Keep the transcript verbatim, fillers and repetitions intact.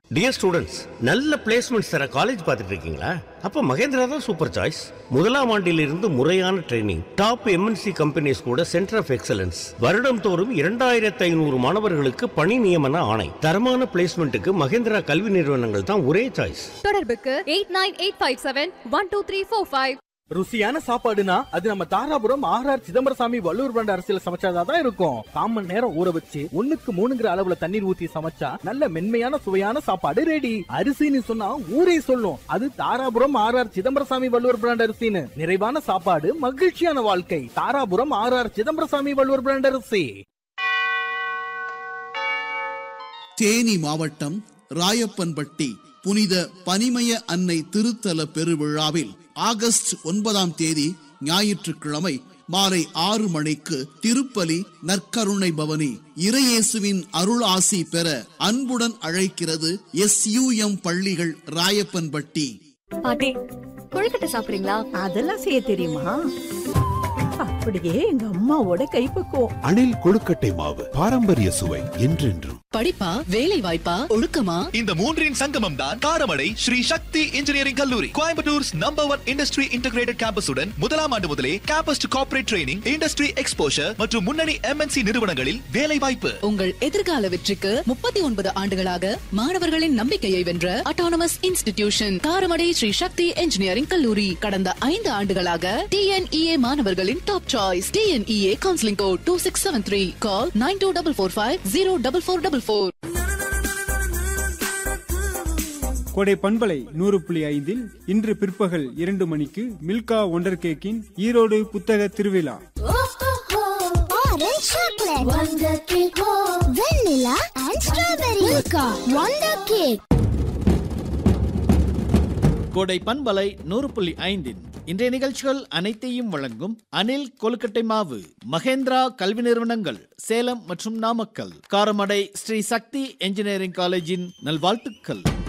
Dear students, நல்ல placements தர college பார்த்துட்டு இருக்கீங்களா? அப்ப மகேந்திரா தான் சூப்பர் சாய்ஸ். முதலாம் ஆண்டிலிருந்து முறையான ட்ரைனிங், டாப் எம்என்சி கம்பெனிஸ் கூட சென்டர் ஆஃப் எக்ஸலன்ஸ், வருடம் தோறும் இரண்டாயிரத்தி ஐநூறு மாணவர்களுக்கு பணி நியமன ஆணை. தரமான பிளேஸ்மெண்ட்டுக்கு மகேந்திரா கல்வி நிறுவனங்கள் தான் ஒரே சாய்ஸ். தொடர்புக்கு eight nine eight five seven one two three four five. ருசியான சாப்பாடுனா அது நம்ம தாராபுரம் ஆர் சிதம்பரசாமி வள்ளுவர் பிராண்ட் அரிசியில சமைச்சாதான் இருக்கும். காமன் நேரம் ஊற வச்சு ஒண்ணுக்கு மூணுங்கிற அளவுல தண்ணீர் ஊத்தி சமைச்சா நல்ல மென்மையான சுவையான சாப்பாடு ரெடி. அரிசின்னு சொன்னா ஊரே சொல்லும் அது தாராபுரம் ஆர் சிதம்பரசாமி வள்ளுவர் பிராண்ட் அரிசின்னு. நிறைவான சாப்பாடு, மகிழ்ச்சியான வாழ்க்கை. தாராபுரம் ஆர் சிதம்பரசாமி வள்ளுவர் பிராண்ட் அரிசி. தேனி மாவட்டம் ராயப்பன்பட்டி புனித பனிமய அன்னை திருத்தல பெருவிழாவில் ஆகஸ்ட் ஒன்பதாம் தேதி ஞாயிற்றுக்கிழமை மாலை ஆறு மணிக்கு திருப்பலி நற்கருணை பவனி இறையேசுவின் அருள் ஆசி பெற அன்புடன் அழைக்கிறது எஸ் யூ எம் பள்ளிகள் ராயப்பன்பட்டி. பாட்டி, கொழுக்கட்டை சாப்பிடுறீங்களா? அதெல்லாம் செய்ய தெரியுமா? அப்படியே எங்க அம்மாவோட கைப்பக்குவம். அணில் கொழுக்கட்டை மாவு, பாரம்பரிய சுவை என்றென்றும். படிப்பா, வேலை வாய்ப்பா, ஒழுக்கமா, இந்த மூன்றின் சங்கமம் தான் காரமடை ஸ்ரீ சக்தி இன்ஜினியரிங் கல்லூரி. Coimbatore's number one industry integrated கேம்பஸுடன் முதலாம் ஆண்டு முதலே campus to corporate training, industry exposure மற்றும் முன்னணி எம்என்சி நிறுவனங்களில் வேலை வாய்ப்பு. உங்கள் எதிர்கால வெற்றிக்கு முப்பத்தி ஒன்பது ஆண்டுகளாக மாணவர்களின் நம்பிக்கையை வென்ற அட்டானமஸ் இன்ஸ்டிடியூஷன் காரமடை ஸ்ரீ சக்தி இன்ஜினியரிங் கல்லூரி. கடந்த ஐந்து ஆண்டுகளாக டிஎன்இஏ மாணவர்களின் top choice. TNEA counselling code two six seven three. Call nine two double four five zero double four double four. கோடை பண்பலை நூறு புள்ளி ஐந்தில் இன்று பிற்பகல் இரண்டு மணிக்கு மில்கா ஒண்டர் கேக்கின் ஈரோடு புத்தக திருவிழா. கோடை பண்பலை நூறு புள்ளி ஐந்தின் இன்றைய நிகழ்ச்சிகள் அனைத்தையும் வழங்கும் அணில் கொழுக்கட்டை மாவு, மகேந்திரா கல்வி நிறுவனங்கள் சேலம் மற்றும் நாமக்கல், காரமடை ஸ்ரீ சக்தி என்ஜினியரிங் காலேஜின் நல்வாழ்த்துக்கள்.